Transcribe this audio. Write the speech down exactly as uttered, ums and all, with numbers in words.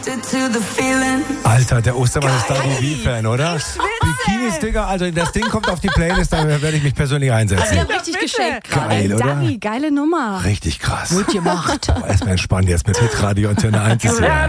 Alter, der Ostermann ist Dagi B-Fan, oder? Bikini-Sticker, also das Ding kommt auf die Playlist, da werde ich mich persönlich einsetzen. Also, richtig geschenkt gerade. Geil, oder? Dagi, geile Nummer. Richtig krass. Gut gemacht. Aber erstmal entspannen jetzt mit Hitradio Antenne eins.